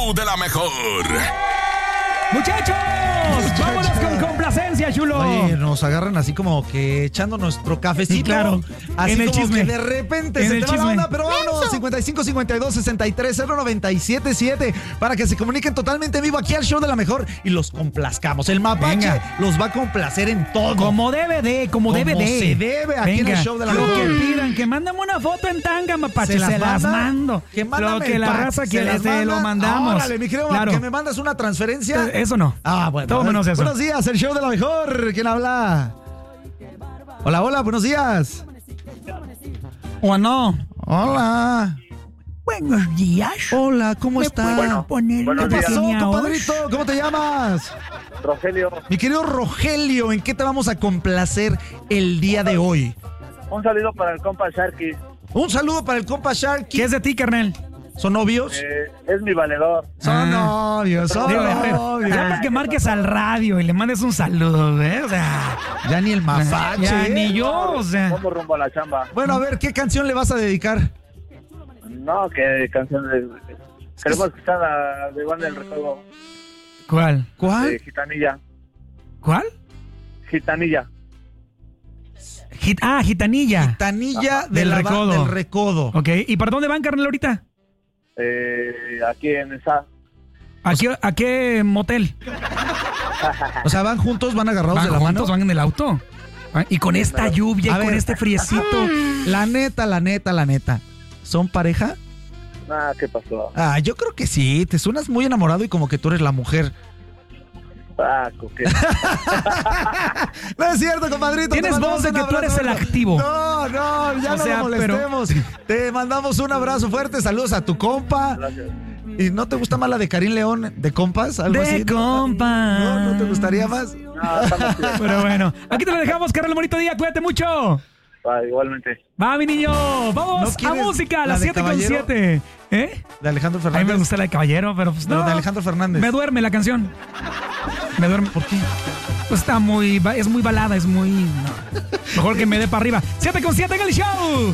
show de la mejor. ¡Muchachos! ¡Vámonos con complacencia, chulo! Oye, nos agarran así como que echando nuestro cafecito. Claro, Así en el como chisme. que de repente En se el te va la chisme. onda, pero vámonos, 55 52 63 0977 para que se comuniquen totalmente en vivo aquí al show de la mejor y los complazcamos. El Mapache Venga. los va a complacer en todo. Como debe de, como debe de. se debe aquí en el show de la Lo mejor. que pidan, que mándame una foto en tanga, mapache, ¿Se se las las manda? mando. Que Lo mándame que el la pack. raza ¿Se quiere, las te lo manda? mandamos. Órale, mi querido, Claro. que me mandas una transferencia. Eso no. Ah, bueno. Todo menos eso. Buenos días, el show de la mejor. ¿Quién habla? Hola, hola, buenos días. ¿O no? Hola. Buenos días. Hola, ¿cómo ¿Me estás? pueden poner buenos ¿Qué días. pasó, Virginia compadrito? Osh? ¿Cómo te llamas? Rogelio, Mi querido Rogelio, ¿en qué te vamos a complacer el día de hoy? un saludo para el compa Sharky. Un saludo para el compa Sharky. ¿Qué es de ti, carnal? ¿Son novios? Es mi valedor. Son novios, son Digo, novios. ya para que marques al radio y le mandes un saludo, ¿eh? O sea, Ya ni el mapache. ya ni yo, o sea. Vamos rumbo a la chamba. Bueno, a ver, ¿qué canción le vas a dedicar? No, que canción de... Queremos escuchar la de Banda del Recodo. ¿Cuál? ¿Cuál? Gitanilla. ¿Cuál? Gitanilla. Gitanilla. Tanilla Ajá. de Del la Recodo. Del Recodo. Ok, ¿y para dónde van, carnal, ahorita? Aquí en esa... ¿A qué motel? O sea, van juntos, van agarrados ¿Van de la juntos? mano. ¿Van en el auto? Ah, y con esta lluvia A y con ver. este friecito. La neta. ¿Son pareja? Ah, ¿qué pasó? Ah, yo creo que sí. Te suenas muy enamorado y como que tú eres la mujer. Ah, coquete. No es cierto, compadrito. Tienes te mandamos voz de un que tú abrazo eres el fuerte. activo. No, ya O no sea, lo molestemos. Te mandamos un abrazo fuerte. Saludos a tu compa. Gracias. ¿Y no te gusta más la de Karim León, de compas? ¿Algo De así? compas. ¿No te gustaría más? No, estamos bien. Pero bueno, aquí te lo dejamos, carnal, bonito día, cuídate mucho. Igualmente. Va, mi niño, ¿No vamos a quieres música, a la las de 7:07. ¿Eh? De Alejandro A mí Fernández. me gusta la de Caballero, pero pues No, no. de Alejandro Fernández. Me duerme la canción. Me duerme. ¿Por qué? Pues está muy, es muy balada, es muy... no. Mejor que me dé para arriba. 7:07 en el show.